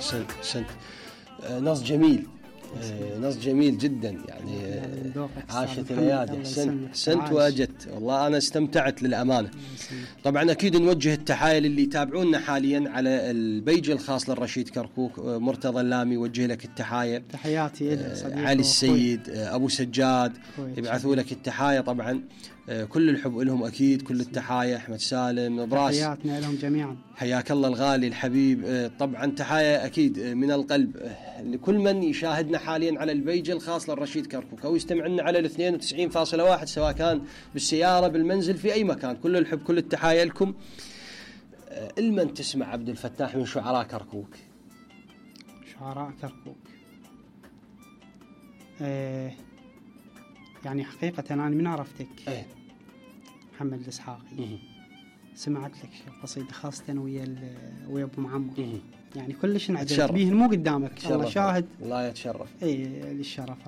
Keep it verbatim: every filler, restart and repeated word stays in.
أحسنت أحسنت. نص جميل، نص جميل جدا يعني. عاشت الايادي. احسنت احسنت واجدت، والله انا استمتعت للامانه. طبعا اكيد نوجه التحايا للي يتابعونا حاليا على البيج الخاص للرشيد كركوك. مرتضى اللامي يوجه لك التحايا، تحياتي لك. علي السيد، ابو سجاد يبعثوا لك التحايا طبعا. كل الحب لهم اكيد، كل التحايا. احمد سالم براس، تحياتنا لهم جميعا. حياك الله الغالي الحبيب. طبعا تحايا اكيد من القلب لكل من يشاهدنا حاليا على البيج الخاص للرشيد كركوك او يستمعنا على الاثنين وتسعين فاصلة واحد، سواء كان بالسياره بالمنزل في اي مكان. كل الحب كل التحايا لكم. المن تسمع عبد الفتاح من شعراء كركوك؟ شعراء كركوك آه يعني حقيقه انا من عرفتك ايه محمد الاسحاقي سمعت لك قصيده خاصه ويا ويا ابو معمر، يعني كلش انعجبت به. مو قدامك، الله شاهد. الله يتشرف. اي للشرف.